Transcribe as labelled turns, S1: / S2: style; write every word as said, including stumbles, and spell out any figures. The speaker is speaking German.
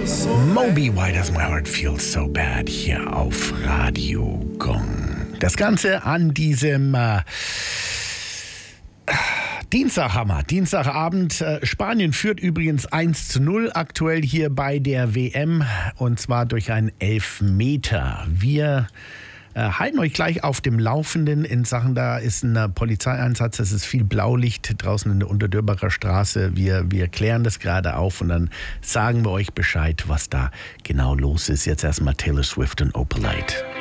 S1: Moby, Why Does My Heart Feel So Bad hier auf Radio Gong. Das Ganze an diesem äh, Dienstag, Hammer, Dienstagabend. Äh, Spanien führt übrigens eins zu null aktuell hier bei der W M und zwar durch einen Elfmeter. Wir äh, halten euch gleich auf dem Laufenden in Sachen, da ist ein Polizeieinsatz, es ist viel Blaulicht draußen in der Unterdörbacher Straße. Wir, wir klären das gerade auf und dann sagen wir euch Bescheid, was da genau los ist. Jetzt erstmal Taylor Swift und Opalite.